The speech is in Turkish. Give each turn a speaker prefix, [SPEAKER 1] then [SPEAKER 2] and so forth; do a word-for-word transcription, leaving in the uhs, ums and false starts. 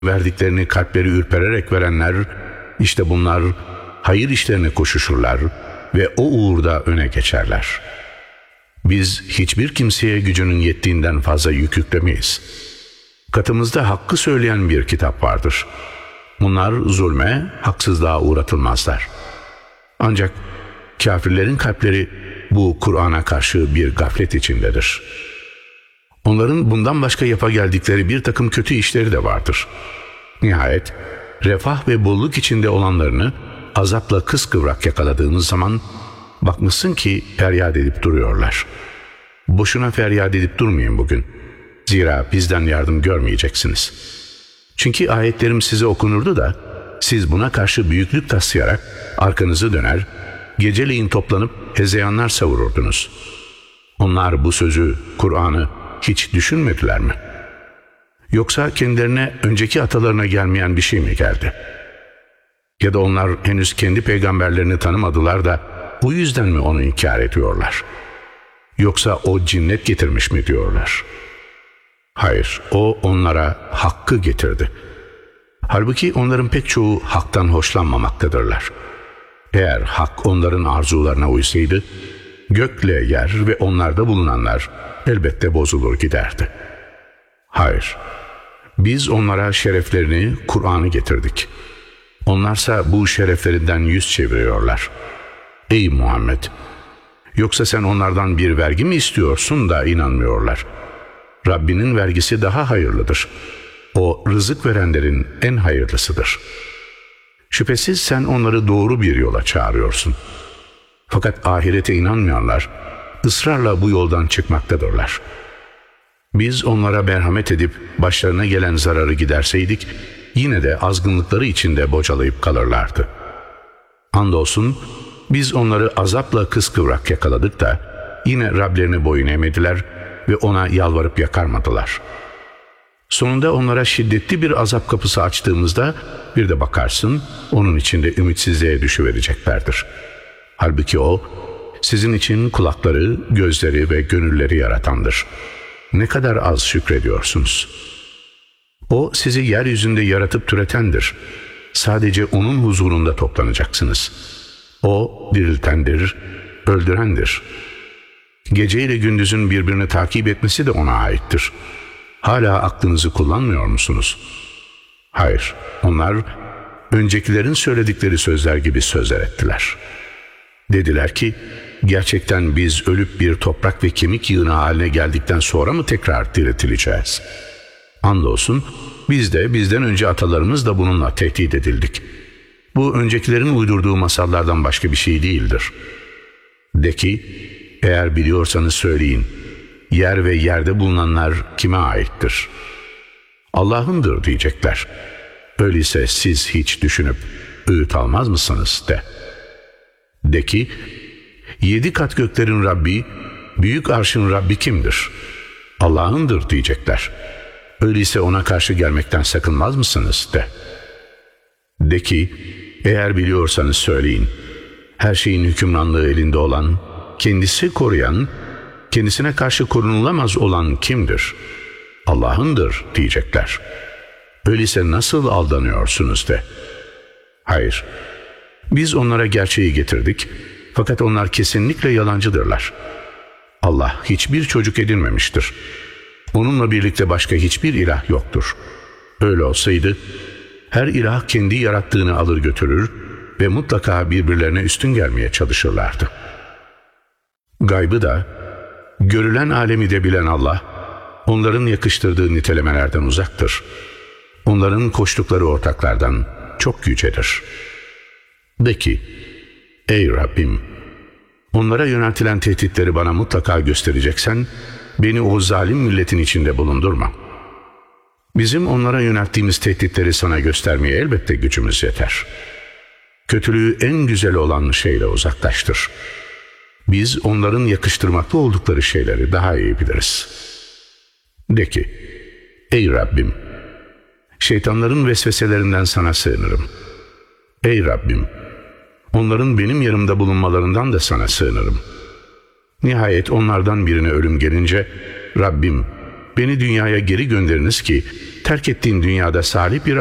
[SPEAKER 1] Verdiklerini kalpleri ürpererek verenler, işte bunlar hayır işlerine koşuşurlar ve o uğurda öne geçerler. Biz hiçbir kimseye gücünün yettiğinden fazla yük yüklemeyiz. Katımızda hakkı söyleyen bir kitap vardır. Bunlar zulme, haksızlığa uğratılmazlar. Ancak kafirlerin kalpleri bu Kur'an'a karşı bir gaflet içindedir. Onların bundan başka yapa geldikleri bir takım kötü işleri de vardır. Nihayet refah ve bolluk içinde olanlarını azapla kıskıvrak yakaladığımız zaman bakmışsın ki feryat edip duruyorlar. Boşuna feryat edip durmayın bugün. Zira bizden yardım görmeyeceksiniz. Çünkü ayetlerim size okunurdu da siz buna karşı büyüklük taslayarak arkanızı döner, geceleyin toplanıp hezeyanlar savururdunuz. Onlar bu sözü, Kur'an'ı hiç düşünmediler mi? Yoksa kendilerine önceki atalarına gelmeyen bir şey mi geldi? Ya da onlar henüz kendi peygamberlerini tanımadılar da bu yüzden mi onu inkar ediyorlar? Yoksa o cinnet getirmiş mi diyorlar? Hayır, o onlara hakkı getirdi. Halbuki onların pek çoğu haktan hoşlanmamaktadırlar. Eğer hak onların arzularına uysaydı, gökle yer ve onlarda bulunanlar elbette bozulur giderdi. Hayır, biz onlara şereflerini, Kur'an'ı getirdik. Onlarsa bu şereflerinden yüz çeviriyorlar. Ey Muhammed! Yoksa sen onlardan bir vergi mi istiyorsun da inanmıyorlar? Rabbinin vergisi daha hayırlıdır. O rızık verenlerin en hayırlısıdır. Şüphesiz sen onları doğru bir yola çağırıyorsun. Fakat ahirete inanmayanlar ısrarla bu yoldan çıkmaktadırlar. Biz onlara merhamet edip başlarına gelen zararı giderseydik, yine de azgınlıkları içinde bocalayıp kalırlardı. Andolsun biz onları azapla kıskıvrak yakaladık da yine Rablerine boyun eğmediler ve ona yalvarıp yakarmadılar. Sonunda onlara şiddetli bir azap kapısı açtığımızda bir de bakarsın onun içinde ümitsizliğe düşüvereceklerdir. Halbuki o sizin için kulakları, gözleri ve gönülleri yaratandır. Ne kadar az şükrediyorsunuz. O sizi yeryüzünde yaratıp türetendir. Sadece onun huzurunda toplanacaksınız. O diriltendir, öldürendir. Gece ile gündüzün birbirini takip etmesi de ona aittir. Hala aklınızı kullanmıyor musunuz? Hayır, onlar öncekilerin söyledikleri sözler gibi sözler ettiler. Dediler ki, gerçekten biz ölüp bir toprak ve kemik yığını haline geldikten sonra mı tekrar diriltileceğiz? Andolsun biz de bizden önce atalarımız da bununla tehdit edildik. Bu öncekilerin uydurduğu masallardan başka bir şey değildir. De ki, eğer biliyorsanız söyleyin, yer ve yerde bulunanlar kime aittir? Allah'ındır diyecekler. Öyleyse siz hiç düşünüp öğüt almaz mısınız de. De ki, yedi kat göklerin Rabbi, büyük arşın Rabbi kimdir? Allah'ındır diyecekler. Öyleyse ona karşı gelmekten sakınmaz mısınız de. De ki, eğer biliyorsanız söyleyin, her şeyin hükümranlığı elinde olan, kendisi koruyan, kendisine karşı korunulamaz olan kimdir? Allah'ındır diyecekler. Öyleyse nasıl aldanıyorsunuz de. Hayır, biz onlara gerçeği getirdik, fakat onlar kesinlikle yalancıdırlar. Allah hiçbir çocuk edinmemiştir. Onunla birlikte başka hiçbir ilah yoktur. Öyle olsaydı, her ilah kendi yarattığını alır götürür ve mutlaka birbirlerine üstün gelmeye çalışırlardı. Gaybı da, görülen alemi de bilen Allah, onların yakıştırdığı nitelemelerden uzaktır. Onların koştukları ortaklardan çok yücedir. De ki, ey Rabbim, onlara yöneltilen tehditleri bana mutlaka göstereceksen, beni o zalim milletin içinde bulundurma. Bizim onlara yönelttiğimiz tehditleri sana göstermeye elbette gücümüz yeter. Kötülüğü en güzel olan şeyle uzaklaştır. Biz onların yakıştırmakta oldukları şeyleri daha iyi biliriz. De ki, ey Rabbim, şeytanların vesveselerinden sana sığınırım. Ey Rabbim, onların benim yanımda bulunmalarından da sana sığınırım. Nihayet onlardan birine ölüm gelince, Rabbim, beni dünyaya geri gönderiniz ki terk ettiğin dünyada salih bir